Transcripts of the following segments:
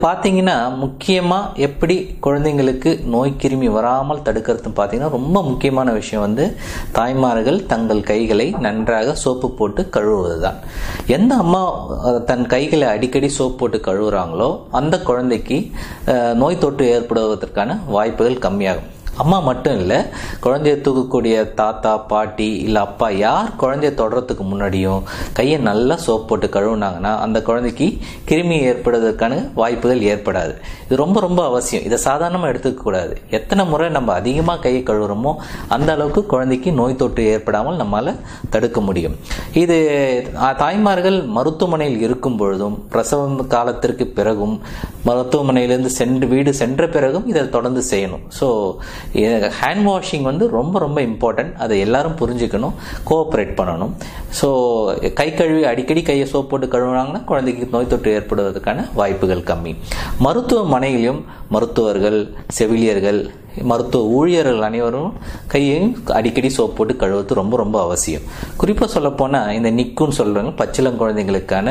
பார்த்தீங்கன்னா முக்கியமாக எப்படி குழந்தைங்களுக்கு நோய் கிருமி வராமல் தடுக்கிறது பார்த்தீங்கன்னா ரொம்ப முக்கியமான விஷயம் தாய்மார்கள் தங்கள் கைகளை நன்றாக சோப்பு போட்டு கழுவுவது தான். எந்த அம்மா தன் கைகளை அடிக்கடி சோப்பு போட்டு கழுவுறாங்களோ அந்த குழந்தைக்கு நோய் தொற்று ஏற்படுவதற்கான வாய்ப்புகள் கம்மியாகும். அம்மா மட்டும் இல்லை, குழந்தைய தூக்கக்கூடிய தாத்தா பாட்டி இல்லை அப்பா யார் குழந்தைய தொடறதுக்கு முன்னாடியும் கையை நல்லா சோப் போட்டு கழுவுனாங்கன்னா அந்த குழந்தைக்கு கிருமி ஏற்படுவதற்கான வாய்ப்புகள் ஏற்படாது. இது ரொம்ப ரொம்ப அவசியம். இதை சாதாரணமாக எடுத்துக்கக்கூடாது. எத்தனை முறை நம்ம அதிகமாக கையை கழுவுறோமோ அந்த அளவுக்கு குழந்தைக்கு நோய் தொற்று ஏற்படாமல் நம்மளால் தடுக்க முடியும். இது தாய்மார்கள் மருத்துவமனையில் இருக்கும் பொழுதும் பிரசவம் காலத்திற்கு பிறகும் மருத்துவமனையிலிருந்து வீடு சென்ற பிறகும் இதை தொடர்ந்து செய்யணும். ஸோ ஹேண்ட் வாஷிங் ரொம்ப ரொம்ப இம்பார்ட்டன்ட். அதை எல்லாரும் புரிஞ்சுக்கணும், கோஆப்ரேட் பண்ணணும். ஸோ கை கழுவி அடிக்கடி கையை சோப் போட்டு கழுவுனாங்கன்னா குழந்தைக்கு நோய் தொற்று ஏற்படுவதற்கான வாய்ப்புகள் கம்மி. மருத்துவமனையிலும் மருத்துவர்கள், செவிலியர்கள், மருத்துவ ஊழியர்கள் அனைவரும் கையையும் அடிக்கடி சோப் போட்டு கழுவுறது ரொம்ப ரொம்ப அவசியம். குறிப்பாக சொல்லப்போனால் இந்த நிக்குன்னு சொல்கிறாங்க, பச்சிளம் குழந்தைங்களுக்கான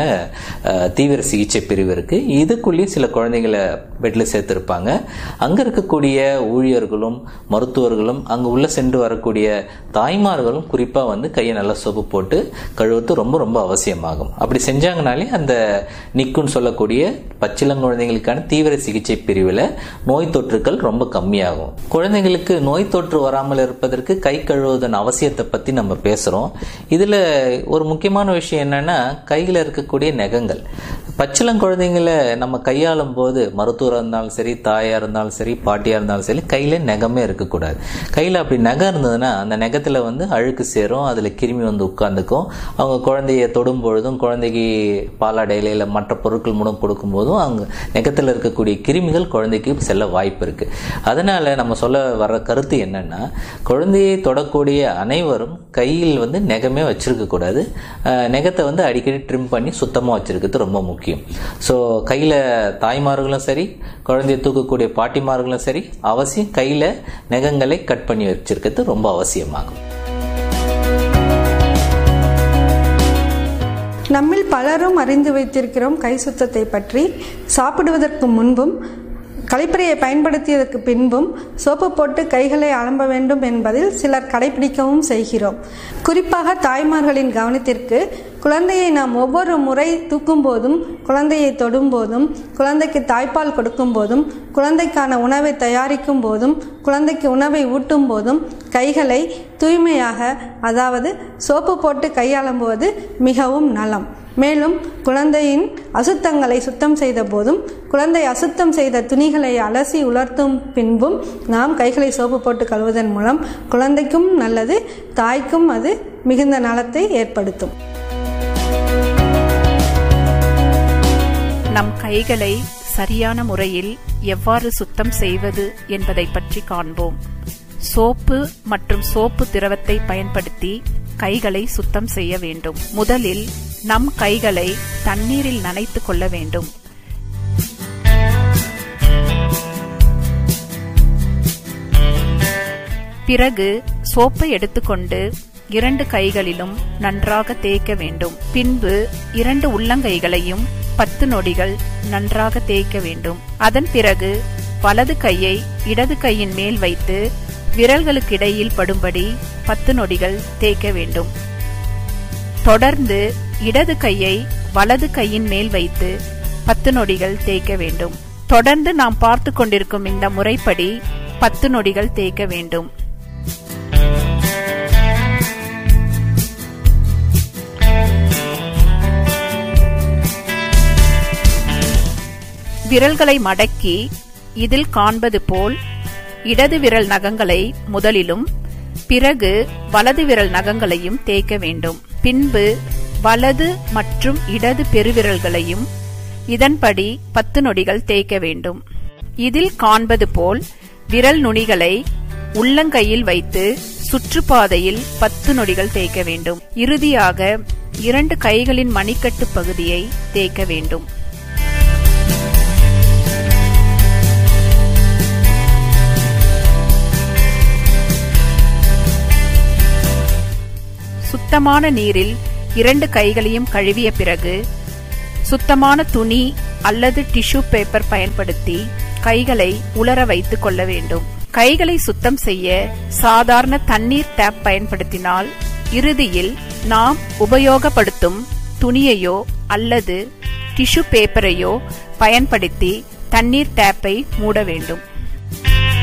தீவிர சிகிச்சை பிரிவு இருக்குது. இதுக்குள்ளேயே சில குழந்தைங்களை பெட்டில் சேர்த்துருப்பாங்க. அங்கே இருக்கக்கூடிய ஊழியர்களும் மருத்துவர்களும் அங்கே உள்ளே சென்று வரக்கூடிய தாய்மார்களும் குறிப்பாக கையை நல்லா சோப்பு போட்டு கழுவுறது ரொம்ப ரொம்ப அவசியமாகும். அப்படி செஞ்சாங்கனாலே அந்த நிக்குன்னு சொல்லக்கூடிய பச்சிளங்குழந்தைகளுக்கான தீவிர சிகிச்சை பிரிவில் நோய் தொற்றுக்கள் ரொம்ப கம்மியாகும். குழந்தைங்களுக்கு நோய் தொற்று வராமல் இருப்பதற்கு கை கழுவுவதன் அவசியத்தை பற்றி நம்ம பேசுகிறோம். இதில் ஒரு முக்கியமான விஷயம் என்னன்னா, கையில் இருக்கக்கூடிய நகங்கள். பச்சிளங்குழந்தைங்களை நம்ம கையாளும் போது மருத்துவராக இருந்தாலும் சரி, தாயாக இருந்தாலும் சரி, பாட்டியாக இருந்தாலும் சரி, கையில் நகமே இருக்கக்கூடாது. கையில் அப்படி நகம் இருந்ததுன்னா அந்த நகத்தில் அழுக்கு சேரும், அதில் கிருமி உட்காந்துக்கும். அவங்க குழந்தைய தொடும் பொழுதும் குழந்தைக்கு பாலாடையில இல்லை மற்ற பொருட்கள் மூலம் கொடுக்கும்போதும் அவங்க நகத்தில் இருக்கக்கூடிய கிருமிகள் குழந்தைக்கு செல்ல வாய்ப்பு இருக்குது. அதனால் நம்ம சொல்ல வர கருத்து என்னன்னா, குழந்தையை தொடக்கூடிய அனைவரும் கையில் நகமே வச்சிருக்கக்கூடாது. நகத்தை அடிக்கடி ட்ரிம் பண்ணி சுத்தமாக வச்சிருக்கிறது ரொம்ப முக்கியம். ஸோ கையில் தாய்மார்களும் சரி, குழந்தையை தூக்கக்கூடிய பாட்டிமார்களும் சரி, அவசியம் கையில் நகங்களை கட் பண்ணி வச்சிருக்கிறது ரொம்ப அவசியமாகும். நம்மில் பலரும் அறிந்து வைத்திருக்கிறோம் கை சுத்தத்தை பற்றி. சாப்பிடுவதற்கு முன்பும் கழிப்பறையை பயன்படுத்தியதற்கு பின்பும் சோப்பு போட்டு கைகளை அலம்ப வேண்டும் என்பதில் சிலர் கடைபிடிக்கவும் செய்கிறோம். குறிப்பாக தாய்மார்களின் கவனத்திற்கு, குழந்தையை நாம் ஒவ்வொரு முறை தூக்கும் போதும், குழந்தையை தொடும் போதும், குழந்தைக்கு தாய்ப்பால் கொடுக்கும் போதும், குழந்தைக்கான உணவை தயாரிக்கும் போதும், குழந்தைக்கு உணவை ஊட்டும் போதும் கைகளை தூய்மையாக, அதாவது சோப்பு போட்டு கையாளும்போது மிகவும் நலம். மேலும் குழந்தையின் அசுத்தங்களை சுத்தம் செய்த போதும், குழந்தை அசுத்தம் செய்த துணிகளை அலசி உலர்த்தும் பின்பும் நாம் கைகளை சோப்பு போட்டு கழுவுவதன் மூலம் குழந்தைக்கும் நல்லது, தாய்க்கும் அது மிகுந்த நலத்தை ஏற்படுத்தும். நம் கைகளை சரியான முறையில் எவ்வாறு சுத்தம் செய்வது என்பதை பற்றி காண்போம். சோப்பு மற்றும் சோப்பு திரவத்தை பயன்படுத்தி கைகளை சுத்தம் செய்ய வேண்டும். முதலில் நம் கைகளை தண்ணீரில் நனைத்துக் கொள்ள வேண்டும். பிறகு சோப்பை எடுத்துக்கொண்டு 2 கைகளிலும் நன்றாக தேய்க்க வேண்டும். பின்பு 2 உள்ளங்கைகளையும் 10 நொடிகள் நன்றாக தேய்க்க வேண்டும். அதன் பிறகு வலது கையை இடது கையின் மேல் வைத்து விரல்களுக்கு இடையில் படும்படி 10 நொடிகள் தேய்க்க வேண்டும். தொடர்ந்து இடது கையை வலது கையின் மேல் வைத்து 10 நொடிகள் தேய்க்க வேண்டும். தொடர்ந்து நாம் பார்த்து கொண்டிருக்கும் இந்த முறைப்படி 10 நொடிகள் தேய்க்க வேண்டும். விரல்களை மடக்கி இதில் காண்பது போல் இடது விரல் நகங்களை முதலிலும் பிறகு வலது விரல் நகங்களையும் தேய்க்க வேண்டும். பின்பு வலது மற்றும் இடது பெருவிரல்களையும் இதன்படி 10 நொடிகள் தேய்க்க வேண்டும். இதில் காண்பது போல் விரல் நுனிகளை உள்ளங்கையில் வைத்து சுற்றுப்பாதையில் 10 நொடிகள் தேய்க்க வேண்டும். இறுதியாக 2 கைகளின் மணிக்கட்டு பகுதியை தேய்க்க வேண்டும். சுத்தமான நீரில் 2 கைகளையும் கழுவிய பிறகு சுத்தமான துணி அல்லது டிஷ்யூ பேப்பர் பயன்படுத்தி கைகளை உலர வைத்துக் கொள்ள வேண்டும். கைகளை சுத்தம் செய்ய சாதாரண தண்ணீர் டேப் பயன்படுத்தினால் இறுதியில் நாம் உபயோகப்படுத்தும் துணியையோ அல்லது டிஷ்யூ பேப்பரையோ பயன்படுத்தி தண்ணீர் டேப்பை மூட வேண்டும்.